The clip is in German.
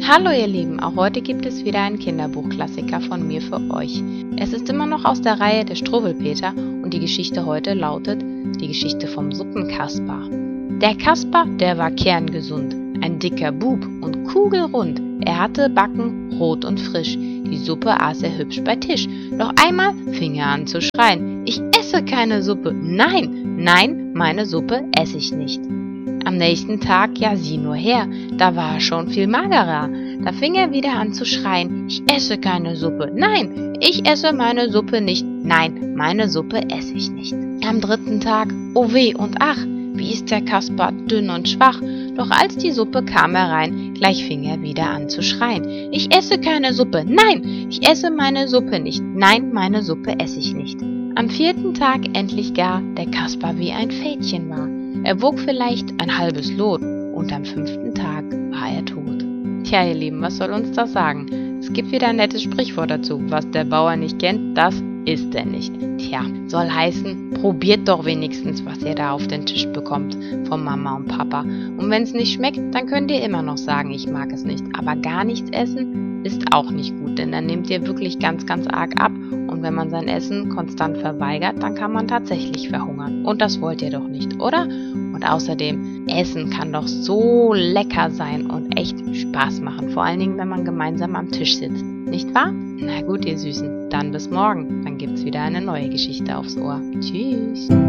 Hallo ihr Lieben, auch heute gibt es wieder einen Kinderbuchklassiker von mir für euch. Es ist immer noch aus der Reihe der Struwwelpeter und die Geschichte heute lautet die Geschichte vom Suppenkasper. Der Kasper, der war kerngesund, ein dicker Bub und kugelrund. Er hatte Backen rot und frisch, die Suppe aß er hübsch bei Tisch. Doch einmal fing er an zu schreien: Ich esse keine Suppe, nein, nein, meine Suppe esse ich nicht. Am nächsten Tag, ja sieh nur her, da war er schon viel magerer. Da fing er wieder an zu schreien: Ich esse keine Suppe, nein, ich esse meine Suppe nicht, nein, meine Suppe esse ich nicht. Am dritten Tag, oh weh und ach, wie ist der Kasper dünn und schwach. Doch als die Suppe kam herein, gleich fing er wieder an zu schreien: Ich esse keine Suppe, nein, ich esse meine Suppe nicht, nein, meine Suppe esse ich nicht. Am vierten Tag endlich gar der Kasper wie ein Fädchen war. Er wog vielleicht ein halbes Lot und am 5. Tag war er tot. Tja, ihr Lieben, was soll uns das sagen? Es gibt wieder ein nettes Sprichwort dazu: Was der Bauer nicht kennt, das isst er nicht. Tja, soll heißen, probiert doch wenigstens, was ihr da auf den Tisch bekommt von Mama und Papa. Und wenn es nicht schmeckt, dann könnt ihr immer noch sagen, ich mag es nicht. Aber gar nichts essen ist auch nicht gut, denn dann nehmt ihr wirklich ganz, ganz arg ab. Und wenn man sein Essen konstant verweigert, dann kann man tatsächlich verhungern. Und das wollt ihr doch nicht, oder? Und außerdem, Essen kann doch so lecker sein und echt Spaß machen. Vor allen Dingen, wenn man gemeinsam am Tisch sitzt. Nicht wahr? Na gut, ihr Süßen, dann bis morgen. Dann gibt's wieder eine neue Geschichte aufs Ohr. Tschüss.